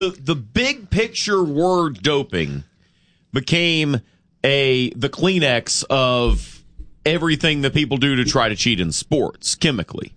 The big picture word doping became the Kleenex of everything that people do to try to cheat in sports chemically.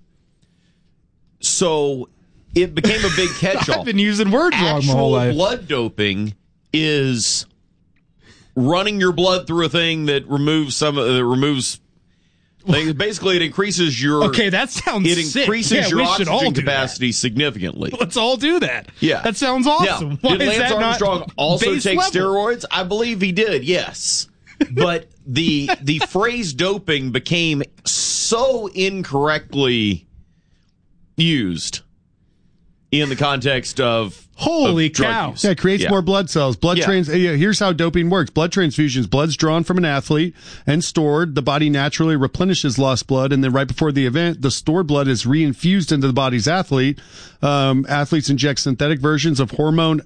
So it became a big catch-all. I've been using words wrong my whole life. Actual blood doping is running your blood through a thing that removes basically it increases your that sounds sick. Increases your oxygen capacity that. significantly. Let's all do that. Yeah, that sounds awesome. Now, Why did Lance Armstrong also take level? steroids? I believe he did. Yes, but the phrase doping became so incorrectly used in the context of holy drug cow. use. Yeah, it creates more blood cells. Here's how doping works. Blood transfusions. Blood's drawn from an athlete and stored. The body naturally replenishes lost blood, and then right before the event, the stored blood is reinfused into the body's athlete. Athletes inject synthetic versions of hormone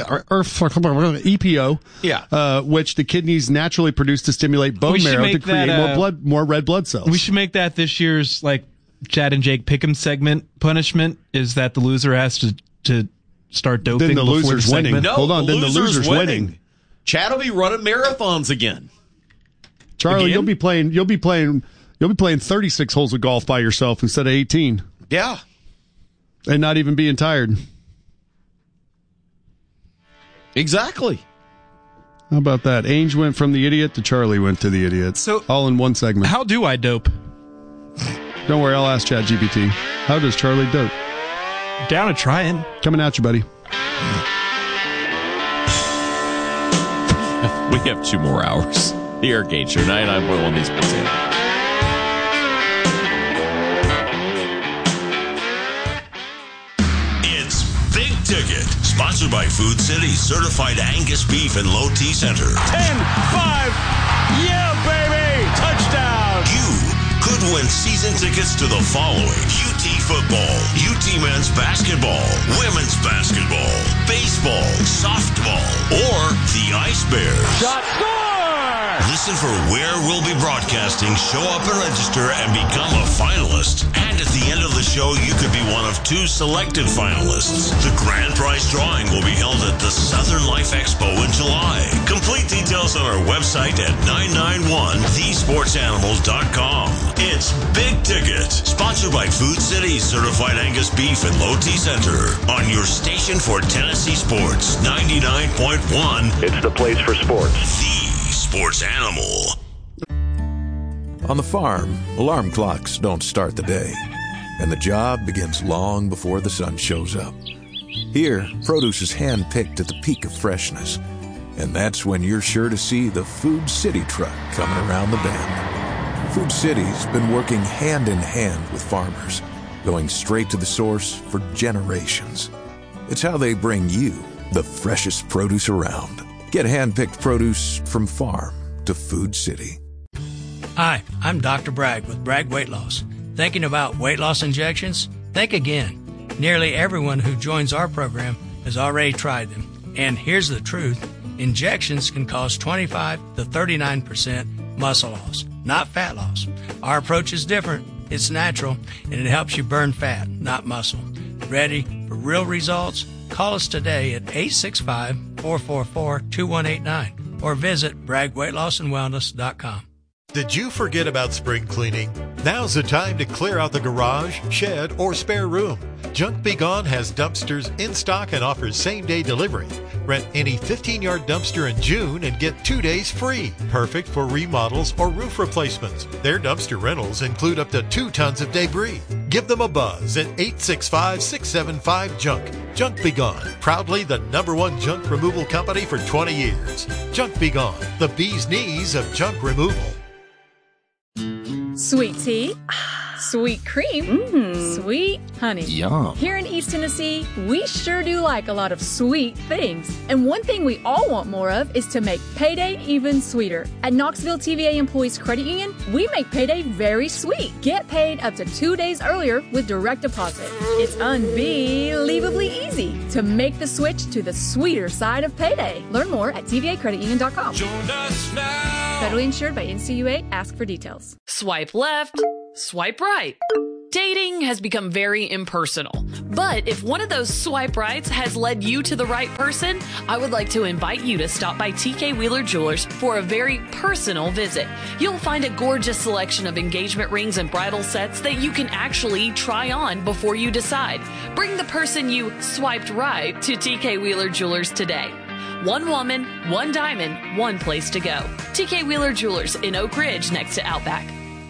EPO, which the kidneys naturally produce to stimulate bone marrow to create more red blood cells. We should make that this year's Chad and Jake Pick'em segment punishment, is that the loser has to start doping. Then the loser's winning. No, hold on, then the loser's winning. Chad will be running marathons again. Charlie, you'll be playing 36 holes of golf by yourself instead of 18. Yeah. And not even being tired. Exactly. How about that? Ainge went from the idiot to Charlie went to the idiot. So, all in one segment. How do I dope? Don't worry, I'll ask ChatGPT. How does Charlie dope? Down to trying. Coming at you, buddy. We have 2 more hours. The Eric Gage Show, 99.1 These Sports Animal. It's Big Ticket, sponsored by Food City, certified Angus beef and low T center. 10-5. Yeah, baby. Touchdown. You could win season tickets to the following: UT football, UT men's basketball, women's basketball, baseball, softball, or the Ice Bears. Shot, score! Listen for where we'll be broadcasting, show up and register, and become a finalist. And at the end of the show, you could be one of 2 selected finalists. The grand prize drawing will be held at the Southern Life Expo in July. Complete details on our website at 991thesportsanimals.com. It's Big Ticket, sponsored by Food City, certified Angus beef and low T center, on your station for Tennessee sports, 99.1. It's the place for sports. The Sports Animal. On the farm, alarm clocks don't start the day, and the job begins long before the sun shows up. Here, produce is hand-picked at the peak of freshness, and that's when you're sure to see the Food City truck coming around the bend. Food City's been working hand-in-hand with farmers, going straight to the source for generations. It's how they bring you the freshest produce around. Get hand-picked produce from farm to Food City. Hi, I'm Dr. Bragg with Bragg Weight Loss. Thinking about weight loss injections? Think again. Nearly everyone who joins our program has already tried them. And here's the truth. Injections can cause 25 to 39% muscle loss, not fat loss. Our approach is different. It's natural, and it helps you burn fat, not muscle. Ready for real results? Call us today at 865-444-2189 or visit braggweightlossandwellness.com. Did you forget about spring cleaning? Now's the time to clear out the garage, shed, or spare room. Junk Be Gone has dumpsters in stock and offers same-day delivery. Rent any 15-yard dumpster in June and get 2 days free. Perfect for remodels or roof replacements. Their dumpster rentals include up to 2 tons of debris. Give them a buzz at 865-675-JUNK. Junk Be Gone, proudly the #1 junk removal company for 20 years. Junk Be Gone, the bee's knees of junk removal. Sweet tea, sweet cream, sweet honey. Yum. Here in East Tennessee, we sure do like a lot of sweet things. And one thing we all want more of is to make payday even sweeter. At Knoxville TVA Employees Credit Union, we make payday very sweet. Get paid up to 2 days earlier with direct deposit. It's unbelievably easy to make the switch to the sweeter side of payday. Learn more at tvacreditunion.com. Join us now. Federally insured by NCUA. Ask for details. Swipe left, swipe right. Dating has become very impersonal. But if one of those swipe rights has led you to the right person, I would like to invite you to stop by TK Wheeler Jewelers for a very personal visit. You'll find a gorgeous selection of engagement rings and bridal sets that you can actually try on before you decide. Bring the person you swiped right to TK Wheeler Jewelers today. One woman, one diamond, one place to go. TK Wheeler Jewelers in Oak Ridge next to Outback.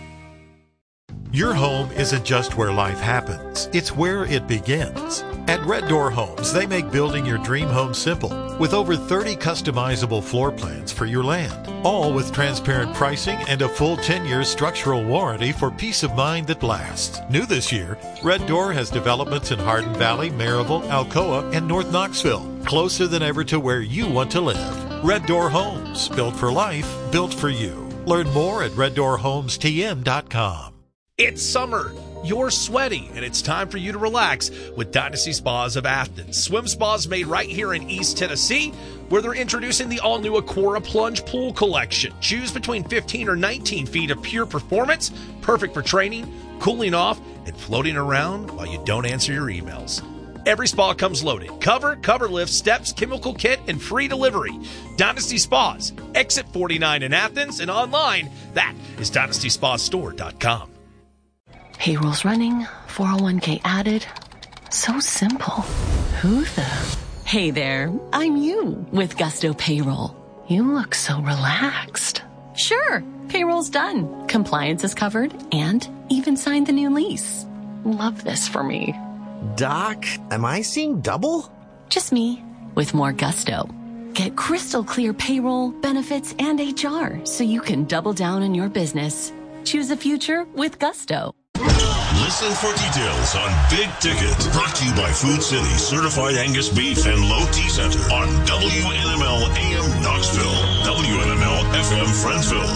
Your home isn't just where life happens, it's where it begins. At Red Door Homes, they make building your dream home simple with over 30 customizable floor plans for your land, all with transparent pricing and a full 10-year structural warranty for peace of mind that lasts. New this year, Red Door has developments in Hardin Valley, Maryville, Alcoa, and North Knoxville, closer than ever to where you want to live. Red Door Homes, built for life, built for you. Learn more at reddoorhomestm.com. It's summer. You're sweaty, and it's time for you to relax with Dynasty Spas of Athens. Swim spas made right here in East Tennessee, where they're introducing the all-new Aquara Plunge Pool Collection. Choose between 15 or 19 feet of pure performance, perfect for training, cooling off, and floating around while you don't answer your emails. Every spa comes loaded. Cover lift, steps, chemical kit, and free delivery. Dynasty Spas, exit 49 in Athens, and online, that is DynastySpaStore.com. Payroll's running, 401k added. So simple. Who the? Hey there, I'm you with Gusto Payroll. You look so relaxed. Sure, payroll's done. Compliance is covered and even signed the new lease. Love this for me. Doc, am I seeing double? Just me with more gusto. Get crystal clear payroll, benefits, and HR so you can double down on your business. Choose a future with Gusto. Listen for details on Big Ticket. Brought to you by Food City, Certified Angus Beef and Low T Center on WNML AM Knoxville, WNML FM Friendsville,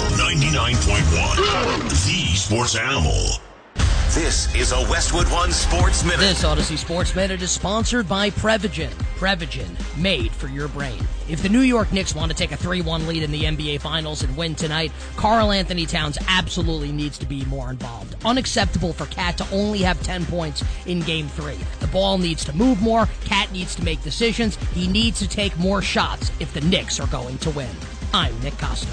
99.1. The Sports Animal. This is a Westwood One Sports Minute. This Odyssey Sports Minute is sponsored by Prevagen. Prevagen, made for your brain. If the New York Knicks want to take a 3-1 lead in the NBA Finals and win tonight, Karl Anthony Towns absolutely needs to be more involved. Unacceptable for Cat to only have 10 points in Game 3. The ball needs to move more. Cat needs to make decisions. He needs to take more shots if the Knicks are going to win. I'm Nick Costa.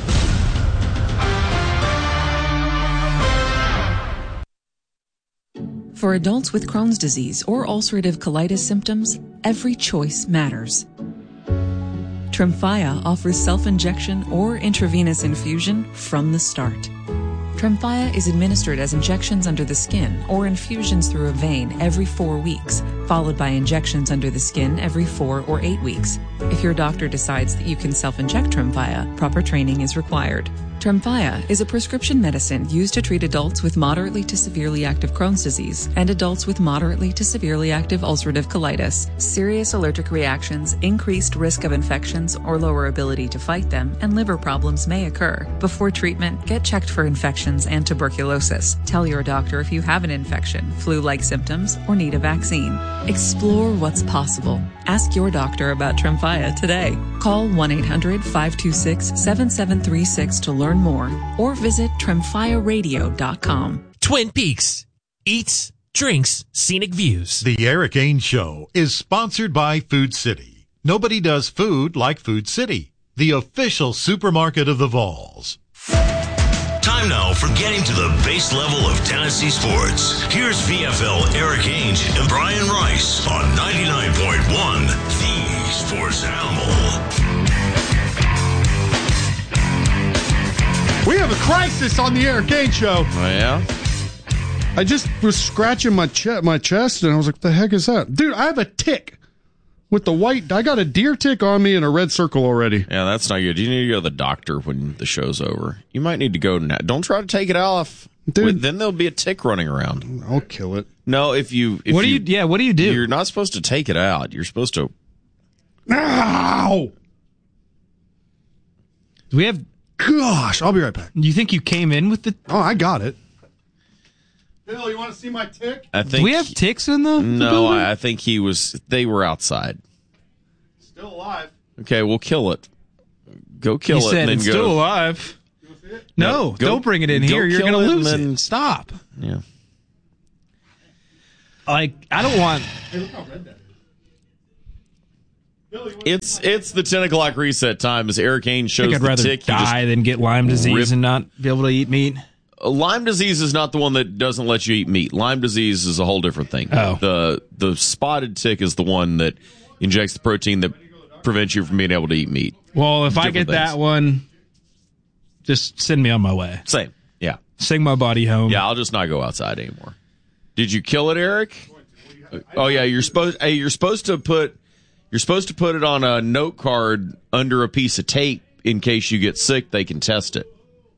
For adults with Crohn's disease or ulcerative colitis symptoms, every choice matters. Tremfya offers self-injection or intravenous infusion from the start. Tremfya is administered as injections under the skin or infusions through a vein every 4 weeks, followed by injections under the skin every 4 or 8 weeks. If your doctor decides that you can self-inject Tremfya, proper training is required. Tremfya is a prescription medicine used to treat adults with moderately to severely active Crohn's disease and adults with moderately to severely active ulcerative colitis. Serious allergic reactions, increased risk of infections or lower ability to fight them, and liver problems may occur. Before treatment, get checked for infections and tuberculosis. Tell your doctor if you have an infection, flu-like symptoms, or need a vaccine. Explore what's possible. Ask your doctor about Tremfya today. Call 1-800-526-7736 to learn more, or visit TremfyaRadio.com. Twin Peaks. Eats, drinks, scenic views. The Eric Ainge Show is sponsored by Food City. Nobody does food like Food City, the official supermarket of the Vols. Time now for getting to the base level of Tennessee sports. Here's VFL Eric Ainge and Brian Rice on 99.1, The Sports Animal. We have a crisis on the Eric Ainge Show. Oh, yeah? I just was scratching my chest, and I was like, what the heck is that? Dude, I have a tick with the white. I got a deer tick on me and a red circle already. Yeah, that's not good. You need to go to the doctor when the show's over. You might need to go now. Don't try to take it off. Dude. Then there'll be a tick running around. I'll kill it. No, what do you do? You're not supposed to take it out. You're supposed to. Ow! Do we have... Gosh, I'll be right back. You think you came in with the... Oh, I got it. Bill, you want to see my tick? Do we have ticks in the No, building? I think they were outside. Still alive. Okay, we'll kill it. Go kill it. Said and then it's go. still alive. No, don't bring it in here. You're going to lose it. Stop. Yeah. Like, I don't want. Hey, look how red that is. It's the 10 o'clock reset time as Eric Haynes shows I think I'd rather die than get Lyme disease and not be able to eat meat. Lyme disease is not the one that doesn't let you eat meat. Lyme disease is a whole different thing. Oh. The spotted tick is the one that injects the protein that prevents you from being able to eat meat. Well, if I get that one, just send me on my way. Same. Yeah. Sing my body home. Yeah, I'll just not go outside anymore. Did you kill it, Eric? Oh yeah, you're supposed to put it on a note card under a piece of tape in case you get sick. They can test it.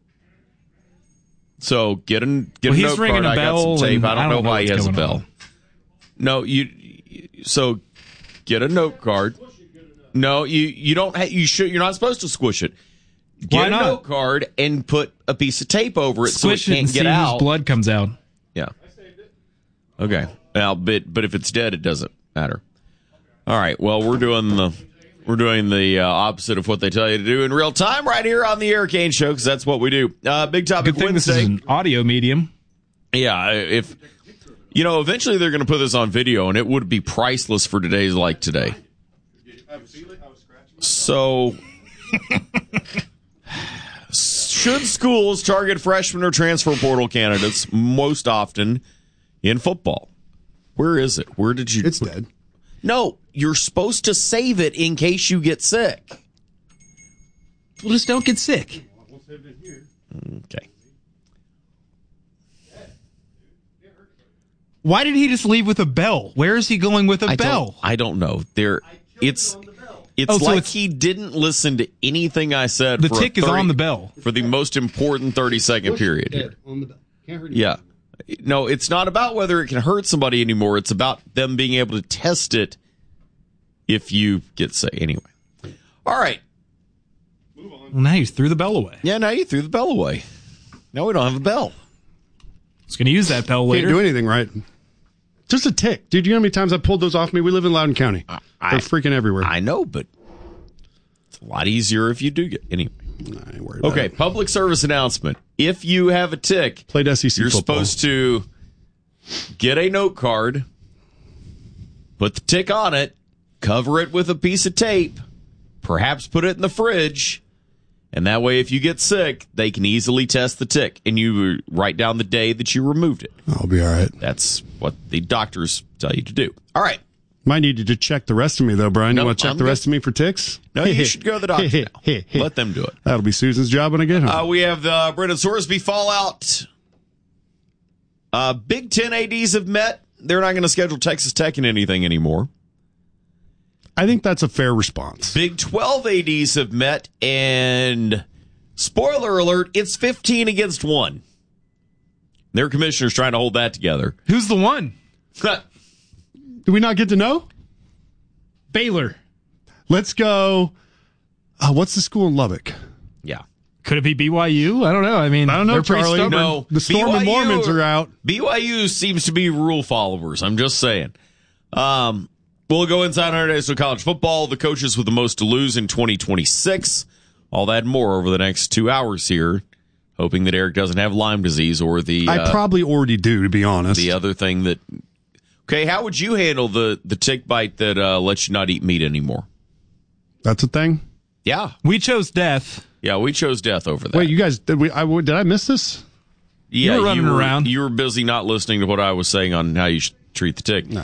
So get a note card. I got some tape. I don't know why he has a bell. No, so get a note card. No, you don't. You're not supposed to squish it. Get a note card and put a piece of tape over it Squish so it can't get out. Blood comes out. Yeah. Okay. Now, but if it's dead, it doesn't matter. All right. Well, we're doing the opposite of what they tell you to do in real time right here on the Eric Haynes Show, because that's what we do. Big Topic Good thing Wednesday. This is an audio medium. Yeah. If eventually they're going to put this on video, and it would be priceless for today's like today. So, should schools target freshmen or transfer portal candidates most often in football? Where is it? Where did you? It's dead. No, you're supposed to save it in case you get sick. Well, just don't get sick. Okay. Why did he just leave with a bell? Where is he going with a bell? I don't know. It's he didn't listen to anything I said. The tick is on the bell for the most important 30-second period here. On the bell. Can't hurt Yeah. No, it's not about whether it can hurt somebody anymore. It's about them being able to test it if you get sick. Anyway. All right. Well, now you threw the bell away. Yeah, now you threw the bell away. Now we don't have a bell. I was going to use that bell later. Can't do anything right. Just a tick. Dude, you know how many times I pulled those off me? We live in Loudoun County. They're freaking everywhere. I know, but it's a lot easier if you do get... Anyway. I ain't worried about Okay, it. public service announcement. If you have a tick, played SEC you're football. supposed to get a note card, put the tick on it, cover it with a piece of tape, perhaps put it in the fridge, and that way if you get sick, they can easily test the tick, and you write down the day that you removed it. I'll be all right. That's what the doctors tell you to do. All right. Might need you to check the rest of me, though, Brian. No, you want to check I'm the good. rest of me for ticks? No, you should go to the doctor now. Let them do it. That'll be Susan's job when I get home. We have the Brendan Sorsby fallout. Big Ten ADs have met. They're not going to schedule Texas Tech in anything anymore. I think that's a fair response. Big 12 ADs have met, and spoiler alert, it's 15 against 1. Their commissioner's trying to hold that together. Who's the one? Do we not get to know? Baylor. Let's go. What's the school in Lubbock? Yeah. Could it be BYU? I don't know. I mean, I don't know, they're pretty Charlie. stubborn. No. The Storm and Mormons are out. BYU seems to be rule followers. I'm just saying. We'll go inside 100 days of college football. The coaches with the most to lose in 2026. All that and more over the next 2 hours here. Hoping that Eric doesn't have Lyme disease or the... I probably already do, to be honest. The other thing that... Okay, how would you handle the tick bite that lets you not eat meat anymore? That's a thing? Yeah. We chose death. Yeah, we chose death over that. Wait, you guys, did I miss this? Yeah, you were running around. You were busy not listening to what I was saying on how you should treat the tick.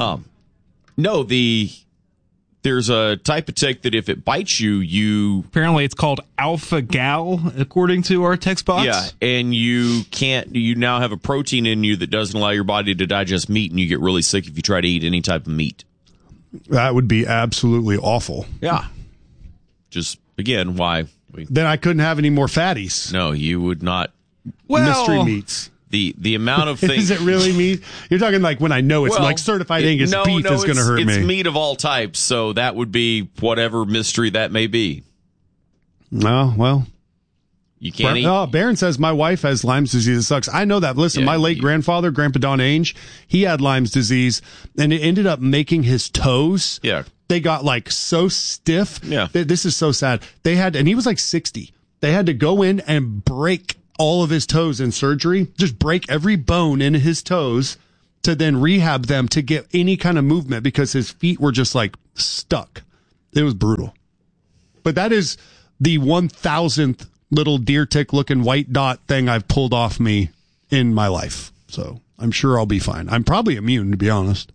No, there's a type of tick that if it bites you apparently it's called alpha gal, according to our text box. Yeah, and you now have a protein in you that doesn't allow your body to digest meat, and you get really sick if you try to eat any type of meat. That would be absolutely awful. Yeah. Just, again, why? Then I couldn't have any more fatties. No, you would not. Mystery meats. The amount of things. Is it really meat? You're talking like when I know it's like certified Angus beef is going to hurt me. It's meat of all types, so that would be whatever mystery that may be. Oh, well. You can't eat. Oh, Barron says my wife has Lyme's disease. It sucks. I know that. Listen, my late grandfather, Grandpa Don Ainge, he had Lyme's disease, and it ended up making his toes. Yeah. They got like so stiff. Yeah. This is so sad. And he was like 60. They had to go in and break all of his toes in surgery, just break every bone in his toes to then rehab them to get any kind of movement because his feet were just like stuck. It was brutal. But that is the 1,000th little deer tick looking white dot thing I've pulled off me in my life. So I'm sure I'll be fine. I'm probably immune, to be honest.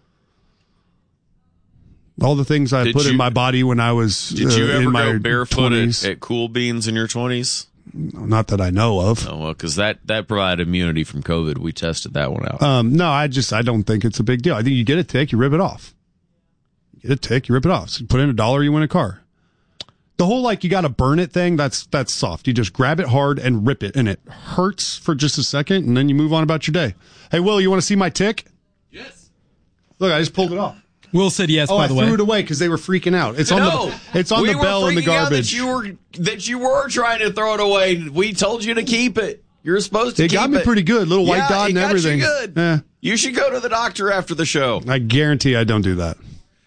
All the things I put in my body when I was Did you ever in my go barefoot 20s. at Cool Beans in your 20s? Not that I know of. Oh, well, because that provided immunity from COVID. We tested that one out. No, I don't think it's a big deal. I think you get a tick, you rip it off. You get a tick, you rip it off. So you put in $1, you win a car. The whole you got to burn it thing, that's soft. You just grab it hard and rip it, and it hurts for just a second, and then you move on about your day. Hey, Will, you want to see my tick? Yes. Look, I just pulled it off. Will said yes, by the way. I threw it away because they were freaking out. It's on the bell in the garbage. That you were trying to throw it away. We told you to keep it. You're supposed to keep it. It got me pretty good. Little white dot and everything. You good. Yeah. You should go to the doctor after the show. I guarantee I don't do that.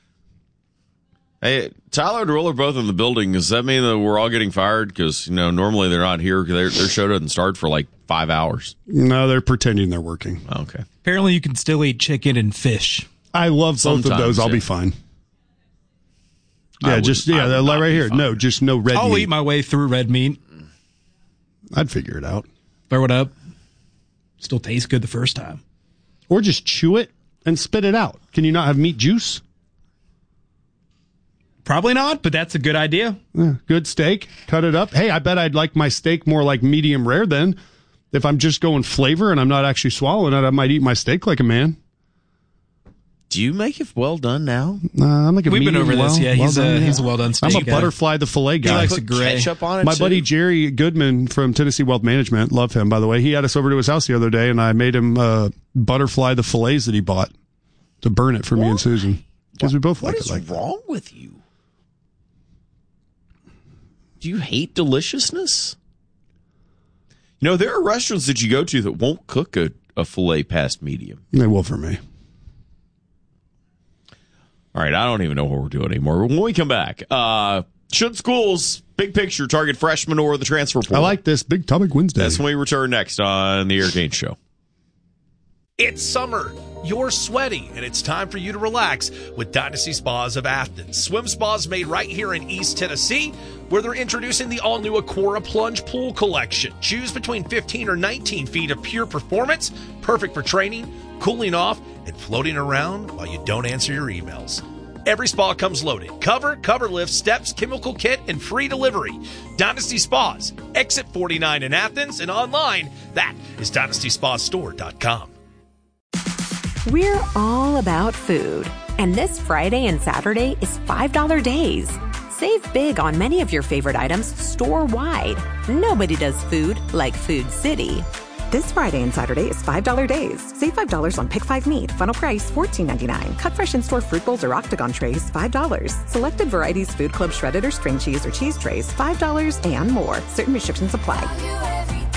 Hey, Tyler and Will are both in the building. Does that mean that we're all getting fired? Because, normally they're not here. Their show doesn't start for 5 hours. No, they're pretending they're working. Okay. Apparently you can still eat chicken and fish. I love both of those. I'll be fine. Yeah, right here. No, just no red meat. I'll eat my way through red meat. I'd figure it out. Throw it up. Still tastes good the first time. Or just chew it and spit it out. Can you not have meat juice? Probably not, but that's a good idea. Yeah, good steak. Cut it up. Hey, I bet I'd like my steak more like medium rare then. If I'm just going flavor and I'm not actually swallowing it, I might eat my steak like a man. Do you make it well done now? I'm like a We've been over this. Yeah, he's a well done steak. I'm a butterfly the fillet guy. He likes a gray. Ketchup on it My too? buddy Jerry Goodman from Tennessee Wealth Management, love him, by the way. He had us over to his house the other day, and I made him butterfly the fillets that he bought to burn it for me and Susan. Because we both like it like that. What is wrong with you? Do you hate deliciousness? There are restaurants that you go to that won't cook a filet past medium. They will for me. All right, I don't even know what we're doing anymore. When we come back, should schools, big picture, target freshmen or the transfer portal? I like this. Big Topic Wednesday. That's when we return next on the Eric Gaines Show. It's summer. You're sweaty, and it's time for you to relax with Dynasty Spas of Athens. Swim spas made right here in East Tennessee, where they're introducing the all-new Aquara Plunge Pool Collection. Choose between 15 or 19 feet of pure performance, perfect for training, cooling off, and floating around while you don't answer your emails. Every spa comes loaded. Cover lift, steps, chemical kit, and free delivery. Dynasty Spas, exit 49 in Athens, and online, that is DynastySpaStore.com. We're all about food, and this Friday and Saturday is $5 days. Save big on many of your favorite items store-wide. Nobody does food like Food City. This Friday and Saturday is $5 days. Save $5 on Pick 5 meat. Final price $14.99. Cut fresh in-store fruit bowls or octagon trays, $5. Selected varieties Food Club shredded or string cheese or cheese trays, $5 and more. Certain restrictions apply.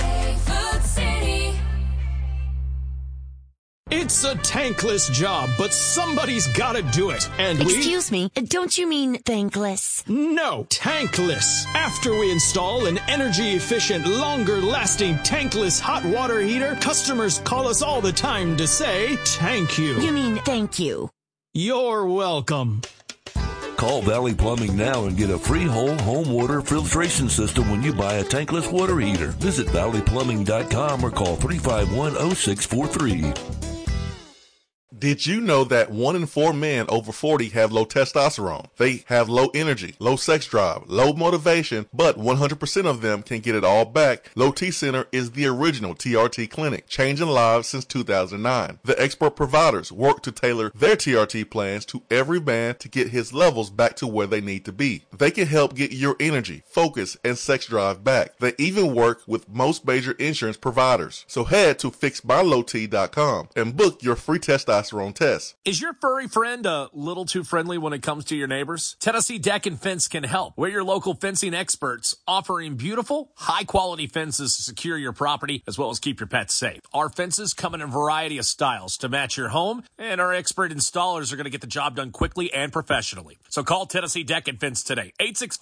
It's a tankless job, but somebody's gotta do it. And Excuse me, don't you mean thankless? No, tankless. After we install an energy-efficient, longer-lasting tankless hot water heater, customers call us all the time to say, thank you. You mean thank you. You're welcome. Call Valley Plumbing now and get a free whole home water filtration system when you buy a tankless water heater. Visit valleyplumbing.com or call 351-0643. Did you know that 1 in 4 men over 40 have low testosterone? They have low energy, low sex drive, low motivation, but 100% of them can get it all back. Low T Center is the original TRT clinic, changing lives since 2009. The expert providers work to tailor their TRT plans to every man to get his levels back to where they need to be. They can help get your energy, focus, and sex drive back. They even work with most major insurance providers. So head to fixmylowt.com and book your free testosterone testosterone test. Is your furry friend a little too friendly when it comes to your neighbors? Tennessee Deck and Fence can help. We're your local fencing experts, offering beautiful, high-quality fences to secure your property as well as keep your pets safe. Our fences come in a variety of styles to match your home, and our expert installers are going to get the job done quickly and professionally. So call Tennessee Deck and Fence today,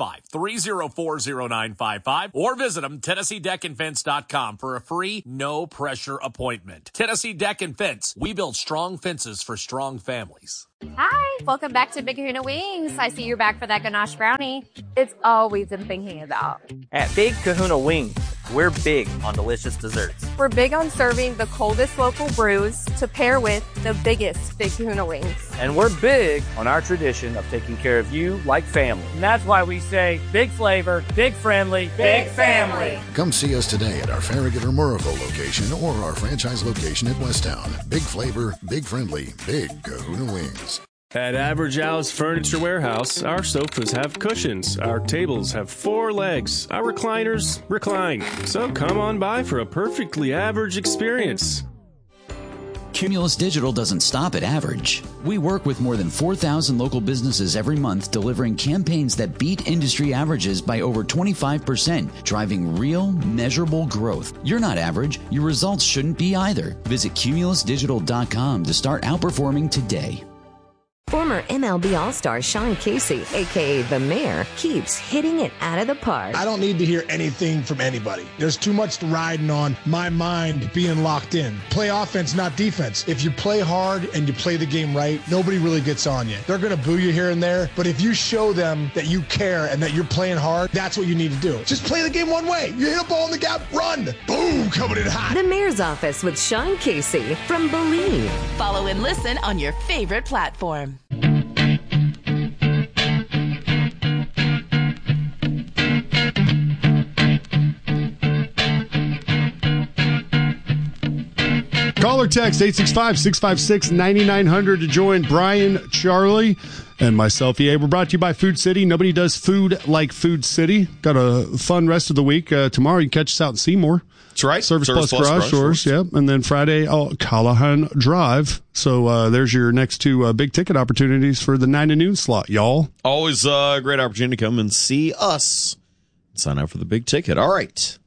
865-304-0955, or visit them, TennesseeDeckandFence.com, for a free, no-pressure appointment. Tennessee Deck and Fence. We build strong fences for strong families. Hi, welcome back to Big Kahuna Wings. I see you're back for that ganache brownie. It's always I'm thinking about. At Big Kahuna Wings, we're big on delicious desserts. We're big on serving the coldest local brews to pair with the biggest Big Kahuna Wings. And we're big on our tradition of taking care of you like family. And that's why we say big flavor, big friendly, big family. Come see us today at our Farragut or Murrayville location or our franchise location at Westtown. Big flavor, big friendly, Big Kahuna Wings. At Average Al's Furniture Warehouse, our sofas have cushions, our tables have 4 legs, our recliners recline. So come on by for a perfectly average experience. Cumulus Digital doesn't stop at average. We work with more than 4,000 local businesses every month, delivering campaigns that beat industry averages by over 25%, driving real, measurable growth. You're not average. Your results shouldn't be either. Visit cumulusdigital.com to start outperforming today. Former MLB All-Star Sean Casey, a.k.a. The Mayor, keeps hitting it out of the park. I don't need to hear anything from anybody. There's too much riding on my mind being locked in. Play offense, not defense. If you play hard and you play the game right, nobody really gets on you. They're going to boo you here and there, but if you show them that you care and that you're playing hard, that's what you need to do. Just play the game one way. You hit a ball in the gap, run. Boom, coming in hot. The Mayor's Office with Sean Casey from Believe. Follow and listen on your favorite platform. Call or text 865-656-9900 to join Brian, Charlie, and myself. Yeah, we're brought to you by Food City. Nobody does food like Food City. Got a fun rest of the week. Tomorrow you can catch us out in Seymour. That's right. Service Plus Garage Stores. Yep. And then Friday, Callahan Drive. So there's your next 2 big ticket opportunities for the 9 to noon slot, y'all. Always a great opportunity to come and see us. Sign up for the big ticket. All right.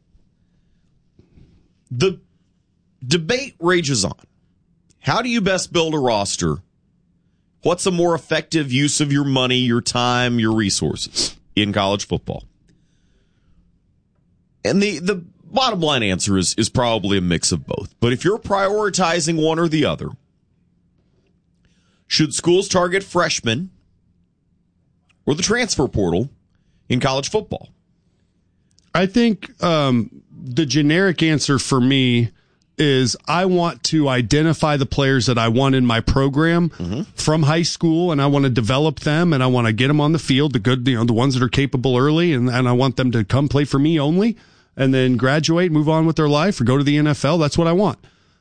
The debate rages on. How do you best build a roster? What's a more effective use of your money, your time, your resources in college football? And the bottom line answer is probably a mix of both. But if you're prioritizing one or the other, should schools target freshmen or the transfer portal in college football? I think the generic answer for me is I want to identify the players that I want in my program from high school, and I want to develop them, and I want to get them on the field, the good, the ones that are capable early, and I want them to come play for me only, and then graduate, move on with their life, or go to the NFL. That's what I want.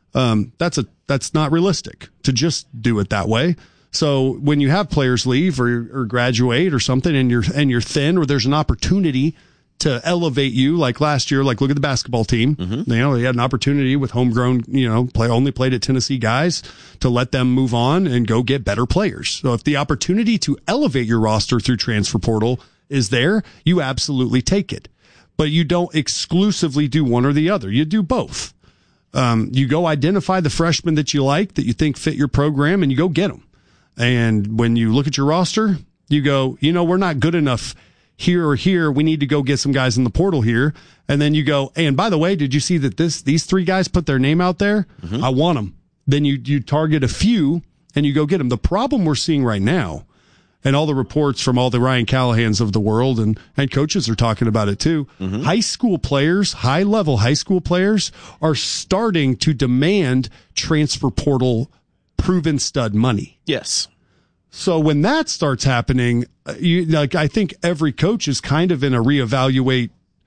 That's not realistic to just do it that way. So when you have players leave or graduate or something, and you're thin, or there's an opportunity to elevate you, like last year, like look at the basketball team. They had an opportunity with homegrown, only played at Tennessee guys to let them move on and go get better players. So if the opportunity to elevate your roster through transfer portal is there, you absolutely take it. But you don't exclusively do one or the other. You do both. You go identify the freshmen that you like, that you think fit your program, and you go get them. And when you look at your roster, you go, we're not good enough here or here. We need to go get some guys in the portal here. And then you go, hey, and by the way, did you see that these 3 guys put their name out there? I want them. Then you target a few and you go get them. The problem we're seeing right now, and all the reports from all the Ryan Callahans of the world and coaches are talking about it too. High school players, high level high school players are starting to demand transfer portal proven stud money. Yes. So when that starts happening, I think every coach is kind of in a reevaluate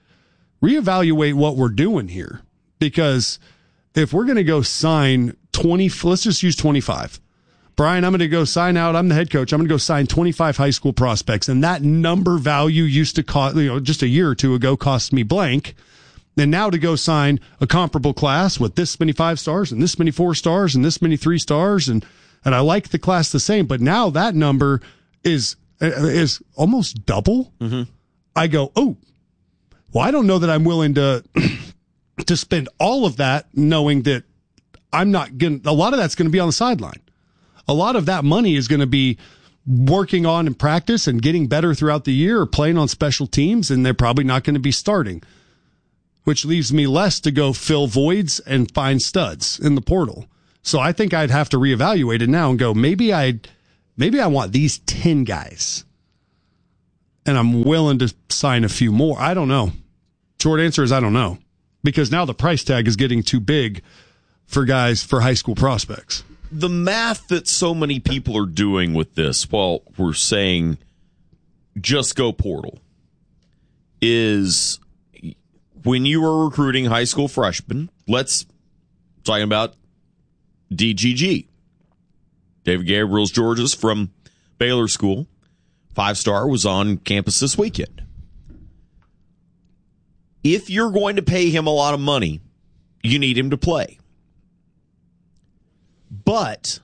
what we're doing here. Because if we're going to go sign 20, let's just use 25. Brian, I'm going to go sign out. I'm the head coach. I'm going to go sign 25 high school prospects. And that number value used to cost, just a year or two ago cost me blank. And now to go sign a comparable class with this many 5 stars and this many 4 stars and this many 3 stars and And I like the class the same, but now that number is almost double. Mm-hmm. I go, oh, well, I don't know that I'm willing to spend all of that, knowing that I'm not going. A lot of that's going to be on the sideline. A lot of that money is going to be working on in practice and getting better throughout the year, or playing on special teams, and they're probably not going to be starting, which leaves me less to go fill voids and find studs in the portal. So I think I'd have to reevaluate it now and go, maybe I want these 10 guys, and I'm willing to sign a few more. I don't know. Short answer is I don't know, because now the price tag is getting too big for guys, for high school prospects. The math that so many people are doing with this, while we're saying just go portal, is when you are recruiting high school freshmen, talking about DGG. David Gabriel's Georges from Baylor School, 5-star, was on campus this weekend. If you're going to pay him a lot of money, you need him to play. But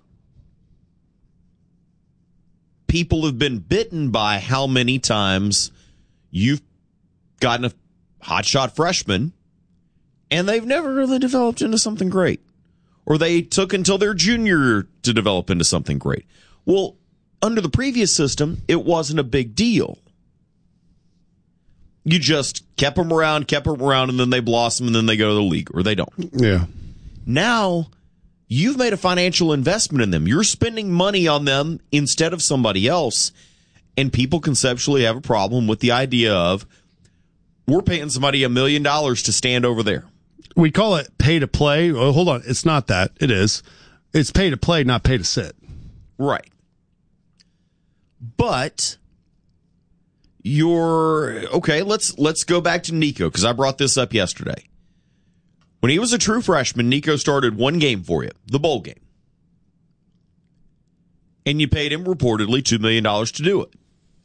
people have been bitten by how many times you've gotten a hotshot freshman and they've never really developed into something great. Or they took until their junior to develop into something great. Well, under the previous system, it wasn't a big deal. You just kept them around, and then they blossom, and then they go to the league, or they don't. Yeah. Now, you've made a financial investment in them. You're spending money on them instead of somebody else, and people conceptually have a problem with the idea of, we're paying somebody $1 million to stand over there. We call it pay to play. Oh, hold on. It's not that. It is. It's pay to play, not pay to sit. Right. But okay, let's go back to Nico, because I brought this up yesterday. When he was a true freshman, Nico started one game for you, the bowl game. And you paid him reportedly $2 million to do it.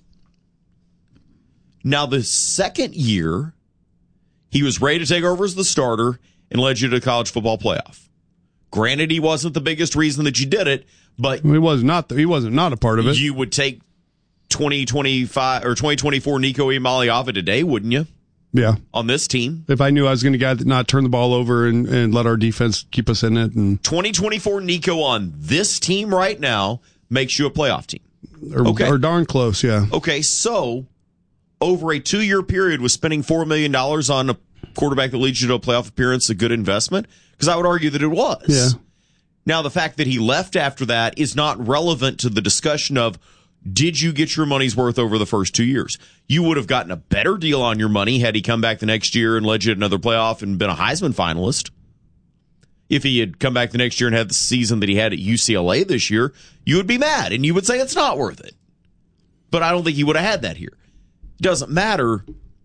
Now, the second year, he was ready to take over as the starter and led you to the college football playoff. Granted, he wasn't the biggest reason that you did it, but he wasn't not a part of it. You would take 2025 or 2024 Nico Enemaliava today, wouldn't you? Yeah. On this team. If I knew I was going to not turn the ball over and let our defense keep us in it. And 2024 Nico on this team right now makes you a playoff team. Or darn close, yeah. Okay, so over a 2-year period, was spending $4 million on a quarterback that leads you to a playoff appearance a good investment? Because I would argue that it was. Yeah. Now, the fact that he left after that is not relevant to the discussion of, did you get your money's worth over the first 2 years? You would have gotten a better deal on your money had he come back the next year and led you to another playoff and been a Heisman finalist. If he had come back the next year and had the season that he had at UCLA this year, you would be mad and you would say it's not worth it. But I don't think he would have had that here. Doesn't matter.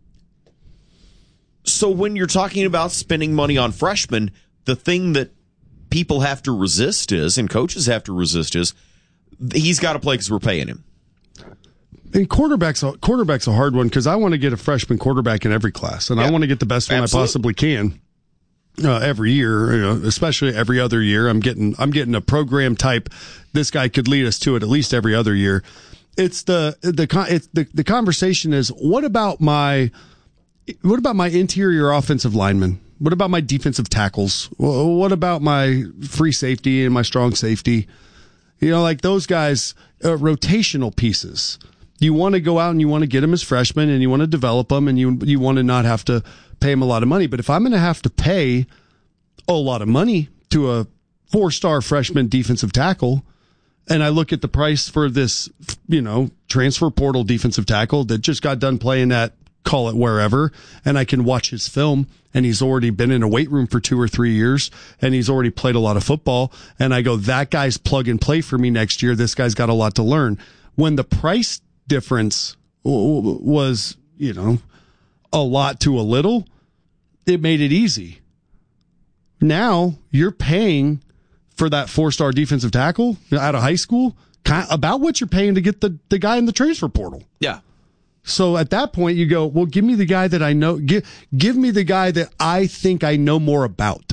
So when you're talking about spending money on freshmen, the thing that people have to resist is, and coaches have to resist is, he's got to play because we're paying him. And quarterback's a hard one, because I want to get a freshman quarterback in every class, and I want to get the best one I possibly can every year, especially every other year. I'm getting a program type. This guy could lead us to it at least every other year. It's the conversation is, what about my interior offensive linemen? What about my defensive tackles? What about my free safety and my strong safety? Like those guys, rotational pieces. You want to go out and you want to get them as freshmen, and you want to develop them, and you want to not have to pay them a lot of money. But if I'm going to have to pay a lot of money to a 4-star freshman defensive tackle, and I look at the price for this, transfer portal defensive tackle that just got done playing at, call it wherever, and I can watch his film, and he's already been in a weight room for 2 or 3 years, and he's already played a lot of football, and I go, that guy's plug and play for me next year. This guy's got a lot to learn. When the price difference was, a lot to a little, it made it easy. Now you're paying for that 4-star defensive tackle out of high school, about what you're paying to get the guy in the transfer portal. Yeah. So at that point you go, well, give me the guy that I know. Give me the guy that I think I know more about.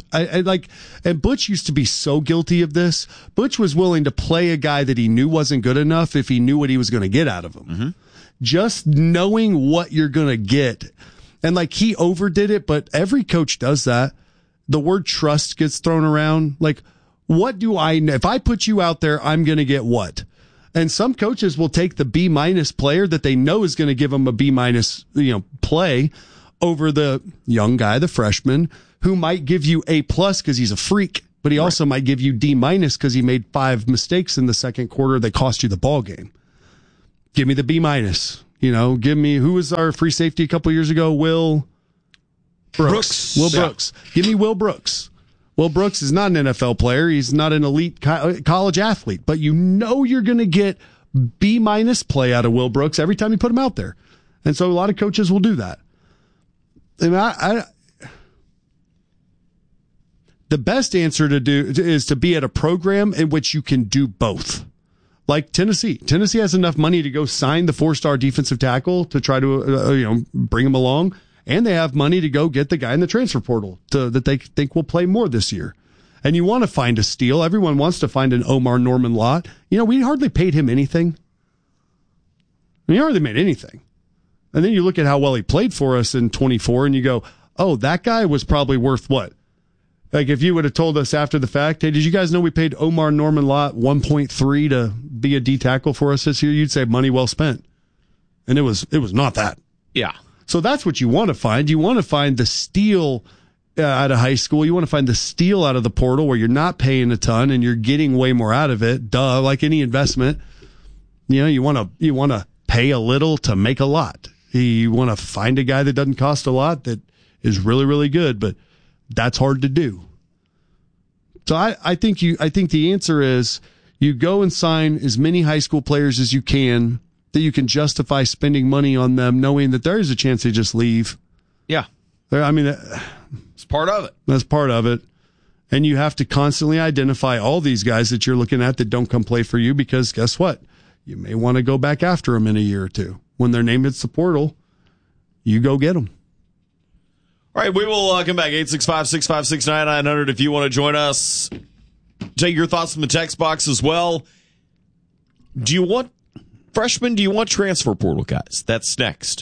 And Butch used to be so guilty of this. Butch was willing to play a guy that he knew wasn't good enough if he knew what he was going to get out of him. Mm-hmm. Just knowing what you're going to get. And like, he overdid it, but every coach does that. The word trust gets thrown around. Like, what do I know? If I put you out there, I'm going to get what? And some coaches will take the B- player that they know is going to give them a B- play over the young guy, the freshman, who might give you A+ because he's a freak, but he also might give you D- because he made 5 mistakes in the second quarter that cost you the ball game. Give me the B-. Give me, who was our free safety a couple years ago? Will Brooks. Will Brooks. Give me Will Brooks. Will Brooks is not an NFL player. He's not an elite college athlete, but you're going to get B- play out of Will Brooks every time you put him out there. And so a lot of coaches will do that. And the best answer to do is to be at a program in which you can do both. Like Tennessee. Tennessee has enough money to go sign the 4-star defensive tackle to try to bring him along. And they have money to go get the guy in the transfer portal that they think will play more this year. And you want to find a steal. Everyone wants to find an Omar Norman lot. We hardly paid him anything. He hardly made anything. And then you look at how well he played for us in 24 and you go, oh, that guy was probably worth what? Like, if you would have told us after the fact, hey, did you guys know we paid Omar Norman Lott 1.3 to be a D tackle for us this year? You'd say money well spent. And it was not that. Yeah. So that's what you want to find. You want to find the steal out of high school. You want to find the steal out of the portal where you're not paying a ton and you're getting way more out of it. Duh, like any investment. You want to pay a little to make a lot. You want to find a guy that doesn't cost a lot that is really, really good, but that's hard to do. So I think the answer is you go and sign as many high school players as you can that you can justify spending money on them, knowing that there is a chance they just leave. Yeah. It's part of it. That's part of it. And you have to constantly identify all these guys that you're looking at that don't come play for you, because guess what? You may want to go back after them in a year or two. When their name hits the portal, you go get them. All right, we will come back, 865-656-9900 if you want to join us. Jay, your thoughts in the text box as well. Do you want freshmen? Do you want transfer portal guys? That's next.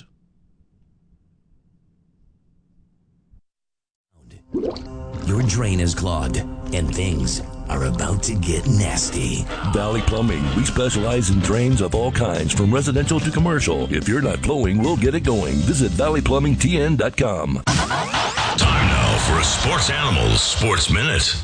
Your drain is clogged, and things are about to get nasty. Valley Plumbing. We specialize in drains of all kinds, from residential to commercial. If you're not flowing, we'll get it going. Visit valleyplumbingtn.com. Time now for a Sports Animals Sports Minute.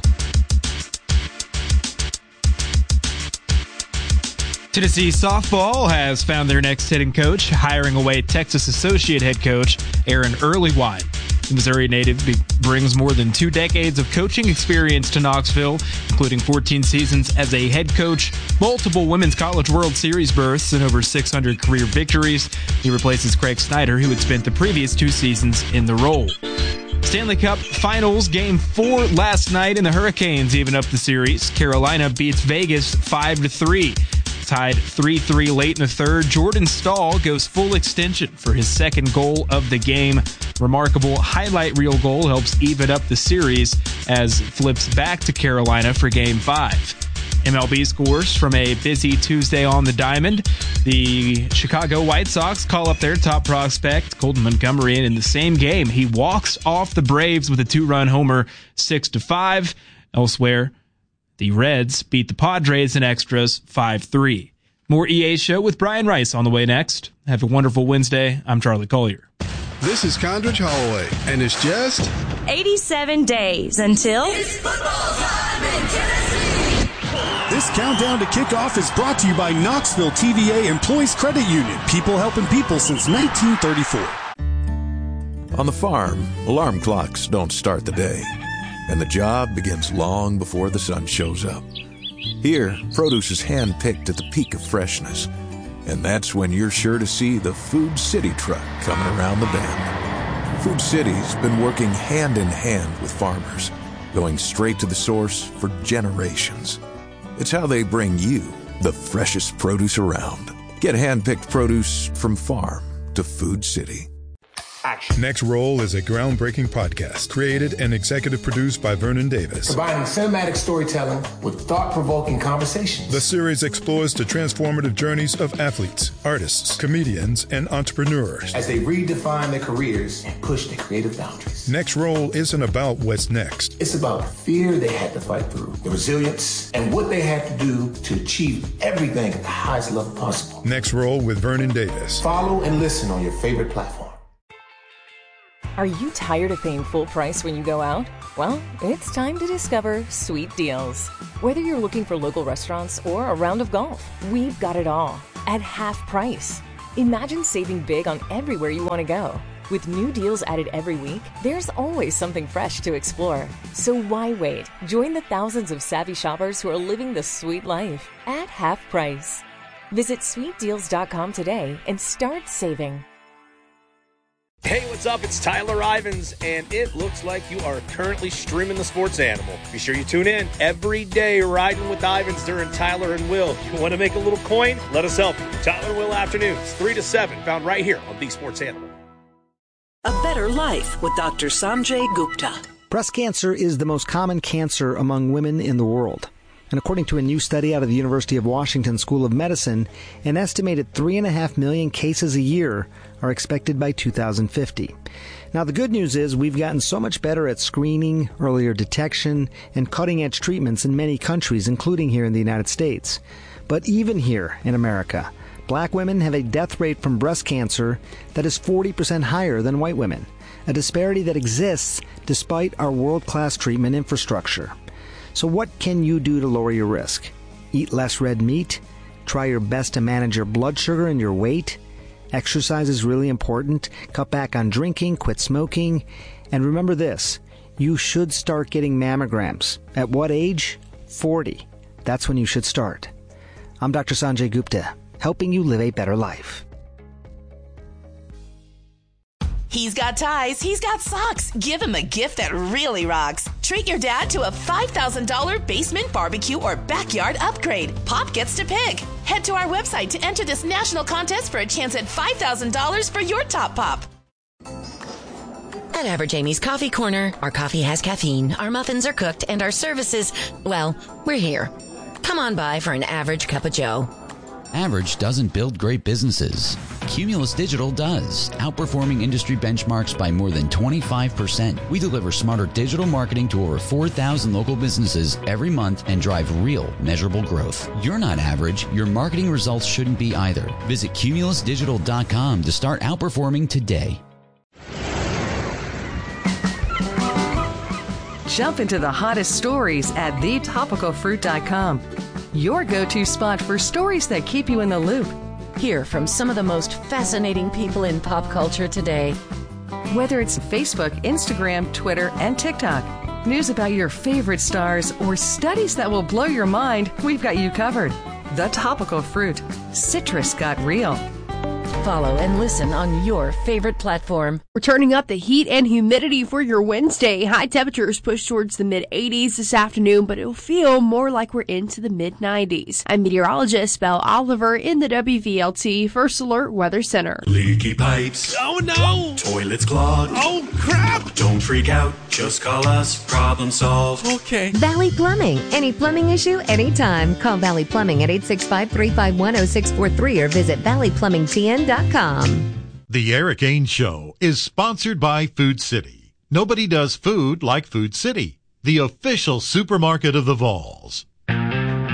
Tennessee softball has found their next hitting coach, hiring away Texas associate head coach Aaron Earlywine. The Missouri native brings more than 2 decades of coaching experience to Knoxville, including 14 seasons as a head coach, multiple Women's College World Series berths, and over 600 career victories. He replaces Craig Snyder, who had spent the previous 2 seasons in the role. Stanley Cup Finals Game 4 last night, and the Hurricanes even up the series. Carolina beats Vegas 5-3. Tied 3-3 late in the third. Jordan Stahl goes full extension for his second goal of the game. Remarkable highlight reel goal helps even up the series as it flips back to Carolina for Game 5. MLB scores from a busy Tuesday on the diamond. The Chicago White Sox call up their top prospect, Colton Montgomery, and in the same game, he walks off the Braves with a 2-run homer, 6-5. Elsewhere, the Reds beat the Padres in extras 5-3. More EA Show with Brian Rice on the way next. Have a wonderful Wednesday. I'm Charlie Collier. This is Condridge Holloway, and it's just 87 days until it's football time in Tennessee. This countdown to kickoff is brought to you by Knoxville TVA Employees Credit Union, people helping people since 1934. On the farm, alarm clocks don't start the day, and the job begins long before the sun shows up. Here, produce is hand-picked at the peak of freshness, and that's when you're sure to see the Food City truck coming around the bend. Food City's been working hand-in-hand with farmers, going straight to the source for generations. It's how they bring you the freshest produce around. Get hand-picked produce from farm to Food City. action. Next Roll is a groundbreaking podcast created and executive produced by Vernon Davis. Combining cinematic storytelling with thought-provoking conversations. The series explores the transformative journeys of athletes, artists, comedians, and entrepreneurs as they redefine their careers and push their creative boundaries. Next Roll isn't about what's next. It's about fear they had to fight through, the resilience, and what they had to do to achieve everything at the highest level possible. Next Roll with Vernon Davis. Follow and listen on your favorite platform. Are you tired of paying full price when you go out? Well, it's time to discover Sweet Deals. Whether you're looking for local restaurants or a round of golf, we've got it all at half price. Imagine saving big on everywhere you want to go. With new deals added every week, there's always something fresh to explore. So why wait? Join the thousands of savvy shoppers who are living the sweet life at half price. Visit sweetdeals.com today and start saving. Hey, what's up? It's Tyler Ivins, and it looks like you are currently streaming The Sports Animal. Be sure you tune in every day, riding with Ivins during Tyler and Will. You want to make a little coin? Let us help you. Tyler and Will afternoons, 3 to 7, found right here on The Sports Animal. A Better Life with Dr. Sanjay Gupta. Breast cancer is the most common cancer among women in the world. And according to a new study out of the University of Washington School of Medicine, an estimated 3.5 million cases a year are expected by 2050. Now, the good news is we've gotten so much better at screening, earlier detection, and cutting-edge treatments in many countries, including here in the United States. But even here in America, black women have a death rate from breast cancer that is 40% higher than white women, a disparity that exists despite our world-class treatment infrastructure. So what can you do to lower your risk? Eat less red meat? Try your best to manage your blood sugar and your weight? Exercise is really important. Cut back on drinking, quit smoking. And remember this, you should start getting mammograms. At what age? 40. That's when you should start. I'm Dr. Sanjay Gupta, helping you live a better life. He's got ties, he's got socks. Give him a gift that really rocks. Treat your dad to a $5,000 basement barbecue or backyard upgrade. Pop gets to pick. Head to our website to enter this national contest for a chance at $5,000 for your top pop. At Average Amy's Coffee Corner, our coffee has caffeine, our muffins are cooked, and our services, well, we're here. Come on by for an average cup of joe. Average doesn't build great businesses. Cumulus Digital does, outperforming industry benchmarks by more than 25%. We deliver smarter digital marketing to over 4,000 local businesses every month and drive real, measurable growth. You're not average. Your marketing results shouldn't be either. Visit cumulusdigital.com to start outperforming today. Jump into the hottest stories at thetopicalfruit.com. Your go-to spot for stories that keep you in the loop. Hear from some of the most fascinating people in pop culture today. Whether it's Facebook, Instagram, Twitter, and TikTok, news about your favorite stars, or studies that will blow your mind, we've got you covered. The Topical Fruit. Citrus got real. Follow and listen on your favorite platform. We're turning up the heat and humidity for your Wednesday. High temperatures push towards the mid-80s this afternoon, but it'll feel more like we're into the mid-90s. I'm meteorologist Belle Oliver in the WVLT First Alert Weather Center. Leaky pipes. Oh no! Toilets clogged. Oh crap! Don't freak out. Just call us. Problem solved. Okay. Valley Plumbing. Any plumbing issue, anytime. Call Valley Plumbing at 865-351-0643 or visit valleyplumbingtn.com. The Eric Ains Show is sponsored by Food City. Nobody does food like Food City, the official supermarket of the Vols.